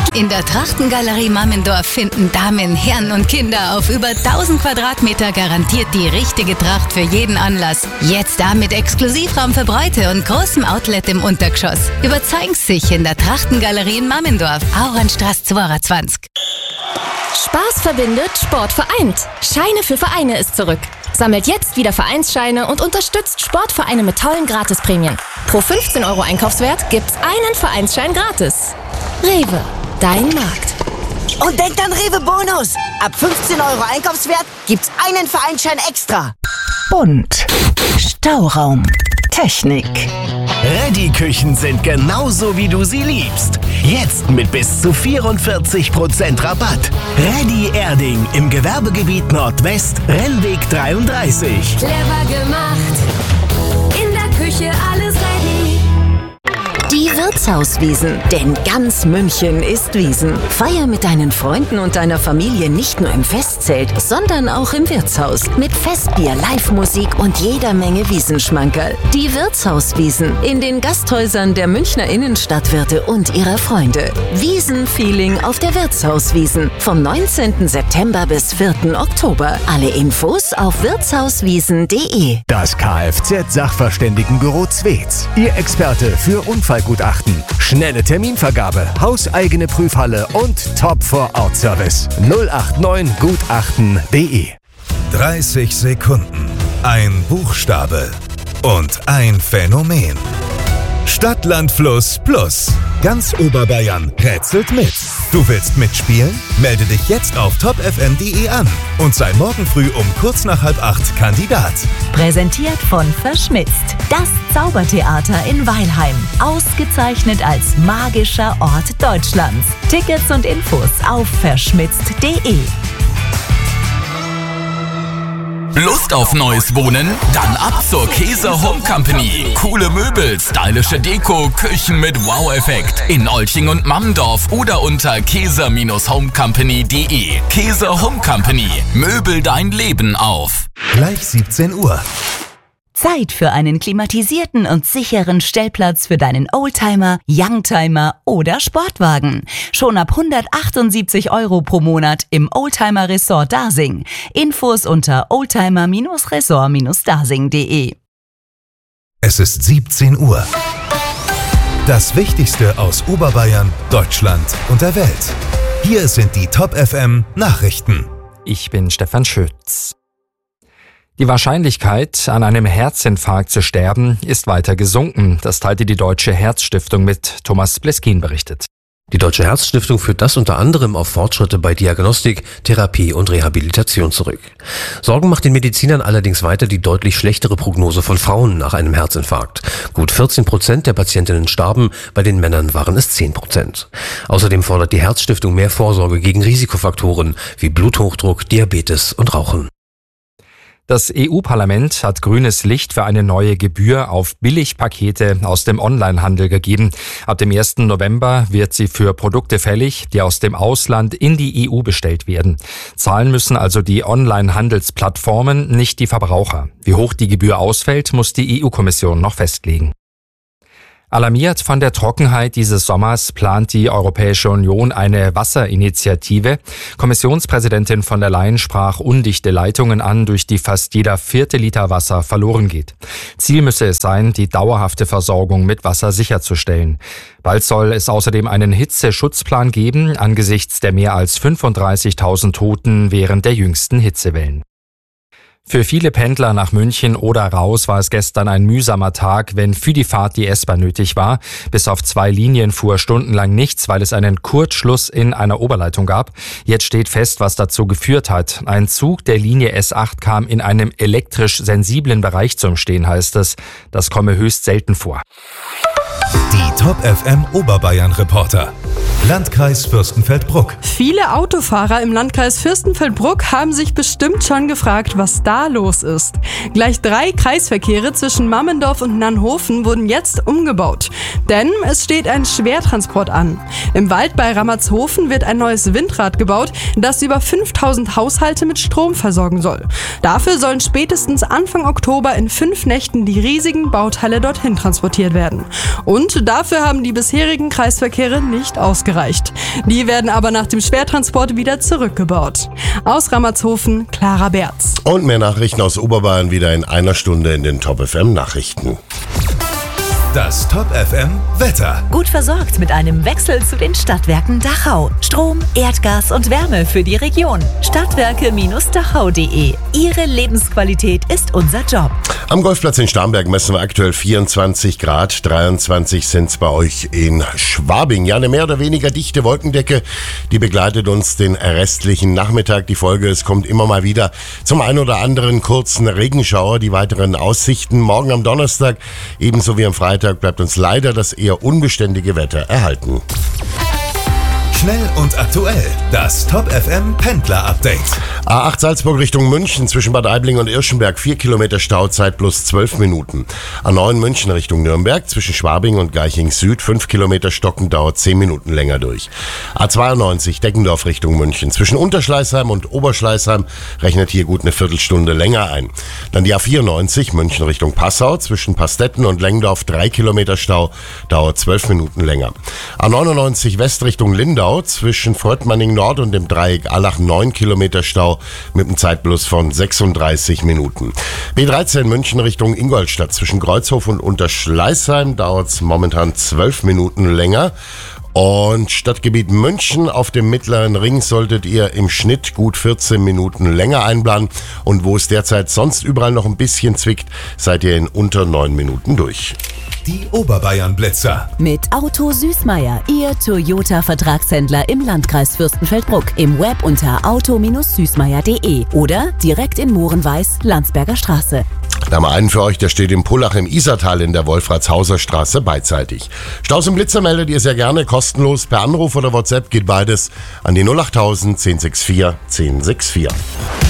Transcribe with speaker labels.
Speaker 1: In der Trachtengalerie Mammendorf finden Damen, Herren und Kinder auf über 1000 Quadratmeter garantiert die richtige Tracht für jeden Anlass. Jetzt da mit Exklusivraum für Bräute und großem Outlet im Untergeschoss. Überzeugen Sie sich in der Trachtengalerie in Mammendorf, Auernstraße 22.
Speaker 2: Spaß verbindet, Sport vereint. Scheine für Vereine ist zurück. Sammelt jetzt wieder Vereinsscheine und unterstützt Sportvereine mit tollen Gratisprämien. Pro 15 € Einkaufswert gibt's einen Vereinsschein gratis. Rewe, dein Markt.
Speaker 3: Und denkt an Rewe Bonus. Ab 15 € Einkaufswert gibt's einen Vereinsschein extra.
Speaker 4: Bunt. Stauraum. Technik.
Speaker 5: Reddy-Küchen sind genauso, wie du sie liebst. Jetzt mit bis zu 44% Rabatt. Reddy Erding im Gewerbegebiet Nordwest, Rennweg 33.
Speaker 2: Clever gemacht. In der Küche alles ready.
Speaker 4: Die Wirtshauswiesen, denn ganz München ist Wiesn. Feier mit deinen Freunden und deiner Familie nicht nur im Festzelt, sondern auch im Wirtshaus. Mit Festbier, Live-Musik und jeder Menge Wiesenschmankerl. Die Wirtshauswiesen in den Gasthäusern der Münchner Innenstadtwirte und ihrer Freunde. Wiesen-Feeling auf der Wirtshauswiesen vom 19. September bis 4. Oktober. Alle Infos auf wirtshauswiesen.de.
Speaker 5: Das Kfz-Sachverständigenbüro Zwetz. Ihr Experte für Unfallgutachten. Schnelle Terminvergabe, hauseigene Prüfhalle und Top-Vor-Ort-Service. 089gutachten.de.
Speaker 6: 30 Sekunden, ein Buchstabe und ein Phänomen. Stadt, Land, Fluss plus. Ganz Oberbayern rätselt mit. Du willst mitspielen? Melde dich jetzt auf topfm.de an und sei morgen früh um kurz nach 7:30 Kandidat.
Speaker 7: Präsentiert von Verschmitzt, das Zaubertheater in Weilheim. Ausgezeichnet als magischer Ort Deutschlands. Tickets und Infos auf verschmitzt.de.
Speaker 8: Lust auf neues Wohnen? Dann ab zur Käser Home Company. Coole Möbel, stylische Deko, Küchen mit Wow-Effekt. In Olching und Mammendorf oder unter käser-homecompany.de. Käser Home Company. Möbel dein Leben auf.
Speaker 6: Gleich 17 Uhr.
Speaker 7: Zeit für einen klimatisierten und sicheren Stellplatz für deinen Oldtimer, Youngtimer oder Sportwagen. Schon ab 178 € pro Monat im Oldtimer Resort Dasing. Infos unter oldtimer-resort-dasing.de.
Speaker 6: Es ist 17 Uhr. Das Wichtigste aus Oberbayern, Deutschland und der Welt. Hier sind die Top FM Nachrichten.
Speaker 9: Ich bin Stefan Schütz. Die Wahrscheinlichkeit, an einem Herzinfarkt zu sterben, ist weiter gesunken. Das teilte die Deutsche Herzstiftung mit. Thomas Bleskin berichtet.
Speaker 10: Die Deutsche Herzstiftung führt das unter anderem auf Fortschritte bei Diagnostik, Therapie und Rehabilitation zurück. Sorgen macht den Medizinern allerdings weiter die deutlich schlechtere Prognose von Frauen nach einem Herzinfarkt. Gut 14% der Patientinnen starben, bei den Männern waren es 10%. Außerdem fordert die Herzstiftung mehr Vorsorge gegen Risikofaktoren wie Bluthochdruck, Diabetes und Rauchen.
Speaker 9: Das EU-Parlament hat grünes Licht für eine neue Gebühr auf Billigpakete aus dem Onlinehandel gegeben. Ab dem 1. November wird sie für Produkte fällig, die aus dem Ausland in die EU bestellt werden. Zahlen müssen also die Online-Handelsplattformen, nicht die Verbraucher. Wie hoch die Gebühr ausfällt, muss die EU-Kommission noch festlegen. Alarmiert von der Trockenheit dieses Sommers plant die Europäische Union eine Wasserinitiative. Kommissionspräsidentin von der Leyen sprach undichte Leitungen an, durch die fast jeder 4. Liter Wasser verloren geht. Ziel müsse es sein, die dauerhafte Versorgung mit Wasser sicherzustellen. Bald soll es außerdem einen Hitzeschutzplan geben, angesichts der mehr als 35.000 Toten während der jüngsten Hitzewellen. Für viele Pendler nach München oder raus war es gestern ein mühsamer Tag, wenn für die Fahrt die S-Bahn nötig war. Bis auf 2 Linien fuhr stundenlang nichts, weil es einen Kurzschluss in einer Oberleitung gab. Jetzt steht fest, was dazu geführt hat. Ein Zug der Linie S8 kam in einem elektrisch sensiblen Bereich zum Stehen, heißt es. Das komme höchst selten vor.
Speaker 6: Die Top FM Oberbayern Reporter. Landkreis Fürstenfeldbruck.
Speaker 11: Viele Autofahrer im Landkreis Fürstenfeldbruck haben sich bestimmt schon gefragt, was da los ist. Gleich 3 Kreisverkehre zwischen Mammendorf und Nannhofen wurden jetzt umgebaut. Denn es steht ein Schwertransport an. Im Wald bei Rammertshofen wird ein neues Windrad gebaut, das über 5000 Haushalte mit Strom versorgen soll. Dafür sollen spätestens Anfang Oktober in 5 Nächten die riesigen Bauteile dorthin transportiert werden. Und dafür haben die bisherigen Kreisverkehre nicht ausgereicht. ausgereicht. Die werden aber nach dem Schwertransport wieder zurückgebaut. Aus Rammertshofen, Clara Berz.
Speaker 12: Und mehr Nachrichten aus Oberbayern wieder in einer Stunde in den Top FM Nachrichten.
Speaker 6: Das Top FM Wetter.
Speaker 7: Gut versorgt mit einem Wechsel zu den Stadtwerken Dachau. Strom, Erdgas und Wärme für die Region. Stadtwerke-dachau.de. Ihre Lebensqualität ist unser Job.
Speaker 12: Am Golfplatz in Starnberg messen wir aktuell 24 Grad, 23 sind es bei euch in Schwabing. Ja, eine mehr oder weniger dichte Wolkendecke, die begleitet uns den restlichen Nachmittag. Die Folge, es kommt immer mal wieder zum ein oder anderen kurzen Regenschauer. Die weiteren Aussichten morgen am Donnerstag, ebenso wie am Freitag, bleibt uns leider das eher unbeständige Wetter erhalten.
Speaker 6: Schnell und aktuell. Das Top FM Pendler Update.
Speaker 12: A8 Salzburg Richtung München zwischen Bad Aibling und Irschenberg 4 Kilometer Stauzeit plus 12 Minuten. A9 München Richtung Nürnberg zwischen Schwabing und Garching Süd 5 Kilometer Stocken dauert 10 Minuten länger durch. A92 Deggendorf Richtung München zwischen Unterschleißheim und Oberschleißheim rechnet hier gut eine Viertelstunde länger ein. Dann die A94 München Richtung Passau zwischen Pastetten und Lengdorf 3 Kilometer Stau dauert 12 Minuten länger. A99 West Richtung Lindau zwischen Fröttmanning Nord und dem Dreieck Allach 9 Kilometer Stau mit einem Zeitplus von 36 Minuten. B13 München Richtung Ingolstadt zwischen Kreuzhof und Unterschleißheim dauert es momentan 12 Minuten länger. Und Stadtgebiet München auf dem Mittleren Ring solltet ihr im Schnitt gut 14 Minuten länger einplanen. Und wo es derzeit sonst überall noch ein bisschen zwickt, seid ihr in unter 9 Minuten durch.
Speaker 6: Die Oberbayern-Blitzer.
Speaker 7: Mit Auto Süßmeier, Ihr Toyota-Vertragshändler im Landkreis Fürstenfeldbruck. Im Web unter auto-süßmeier.de oder direkt in Mohrenweiß, Landsberger Straße.
Speaker 12: Da haben wir einen für euch, der steht im Pullach im Isartal in der Wolfratshauser Straße beidseitig. Staus und Blitzer meldet ihr sehr gerne, kostenlos per Anruf oder WhatsApp geht beides an die 08000 1064 1064.